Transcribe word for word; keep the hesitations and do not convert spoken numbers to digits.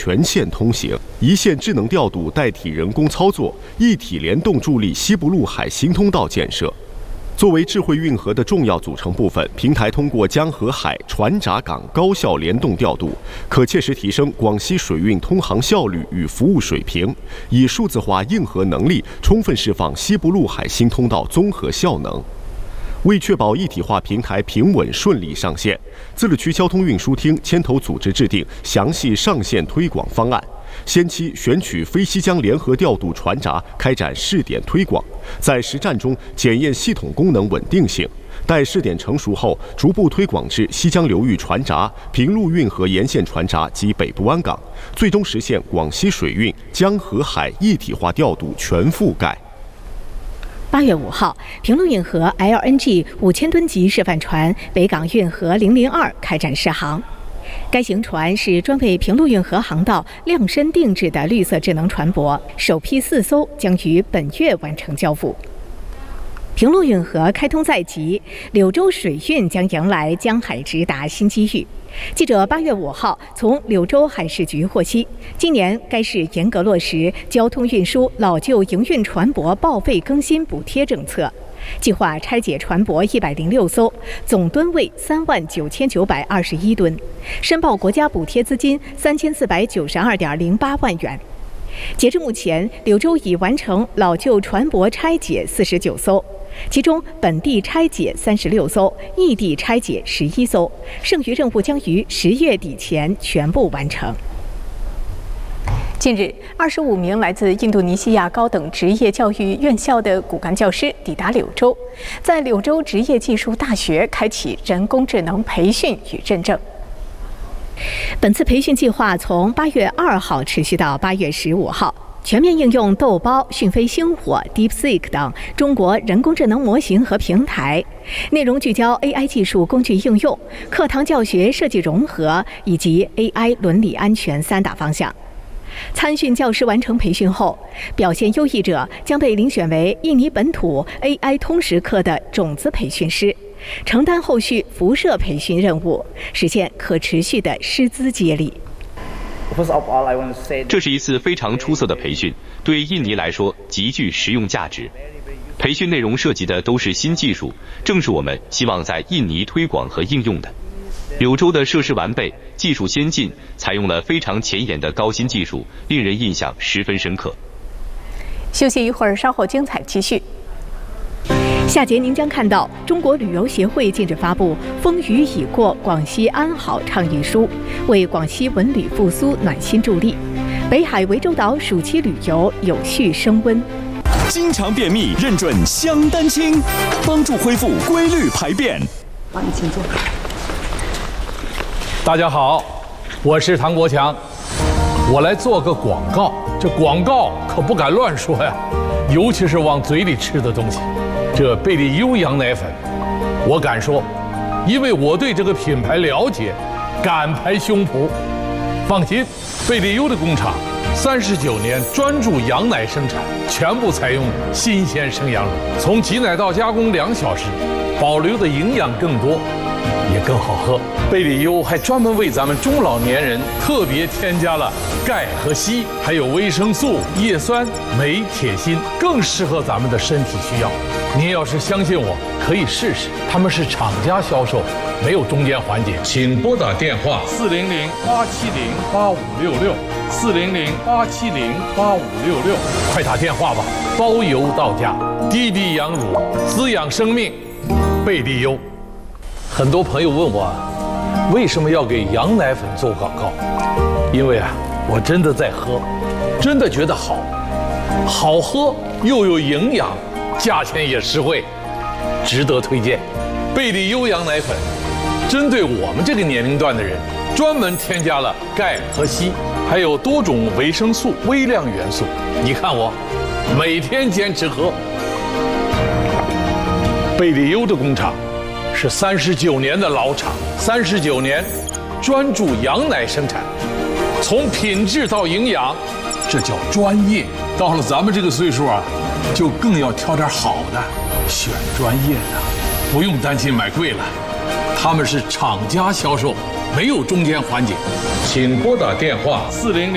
全线通行，一线智能调度代替人工操作，一体联动助力西部陆海新通道建设。作为智慧运河的重要组成部分，平台通过江河海船闸港高效联动调度，可切实提升广西水运通航效率与服务水平，以数字化硬核能力充分释放西部陆海新通道综合效能。为确保一体化平台平稳顺利上线，自治区交通运输厅牵头组织制定详细上线推广方案。先期选取非西江联合调度船闸开展试点推广，在实战中检验系统功能稳定性。待试点成熟后，逐步推广至西江流域船闸、平陆运河沿线船闸及北部湾港，最终实现广西水运江河海一体化调度全覆盖。 八月五号，平陆运河 L N G 五千吨级示范船北港运河零零二开展试航。该型船是专为平陆运河航道量身定制的绿色智能船舶，首批四艘将于本月完成交付。平陆运河开通在即，柳州水运将迎来江海直达新机遇。记者八月五号从柳州海事局获悉，今年该市严格落实交通运输老旧营运船舶报废更新补贴政策，计划拆解船舶一百零六艘，总吨位三万九千九百二十一吨，申报国家补贴资金三千四百九十二点零八万元。截至目前，柳州已完成老旧船舶拆解四十九艘。其中本地拆解三十六艘，异地拆解十一艘，剩余任务将于十月底前全部完成。近日，二十五名来自印度尼西亚高等职业教育院校的骨干教师抵达柳州，在柳州职业技术大学开启人工智能培训与认证。本次培训计划从八月二号持续到八月十五号。全面应用豆包、讯飞星火、DeepSeek 等中国人工智能模型和平台，内容聚焦 A I 技术工具应用、课堂教学设计融合以及 A I 伦理安全三大方向。参训教师完成培训后，表现优异者将被遴选为印尼本土 A I 通识课的种子培训师，承担后续辐射培训任务，实现可持续的师资接力。 这是一次非常出色的培训，对印尼来说极具实用价值。培训内容涉及的都是新技术，正是我们希望在印尼推广和应用的。柳州的设施完备，技术先进，采用了非常前沿的高新技术，令人印象十分深刻。 休息一会儿，稍后精彩继续。下节您将看到中国旅游协会近日发布“风雨已过，广西安好”倡议书，为广西文旅复苏暖心助力。北海涠洲岛暑期旅游有序升温。 经常便秘认准香丹清，帮助恢复规律排便。 帮你请坐。 大家好，我是唐国强，我来做个广告。这广告可不敢乱说呀，尤其是往嘴里吃的东西。这贝利优羊奶粉，我敢说，因为我对这个品牌了解，敢拍胸脯。放心，贝利优的工厂三十九年专注羊奶生产，全部采用新鲜生羊乳，从挤奶到加工两小时，保留的营养更多，也更好喝。贝利优还专门为咱们中老年人特别添加了钙和硒，还有维生素、叶酸、镁、铁、锌，更适合咱们的身体需要。您要是相信我，可以试试。他们是厂家销售，没有中间环节。请拨打电话四零零八七零八五六六，四零零八七零八五六六，快打电话吧，包邮到家。滴滴羊乳，滋养生命，贝利优。很多朋友问我，为什么要给羊奶粉做广告？因为啊，我真的在喝，真的觉得好，好喝又有营养，价钱也实惠，值得推荐。贝利优羊奶粉针对我们这个年龄段的人，专门添加了钙和硒，还有多种维生素、微量元素。你看我每天坚持喝。贝利优的工厂是三十九年的老厂，三十九年专注羊奶生产，从品质到营养，这叫专业。到了咱们这个岁数啊，就更要挑点好的，选专业的，不用担心买贵了。他们是厂家销售，没有中间环节。请拨打电话四零零。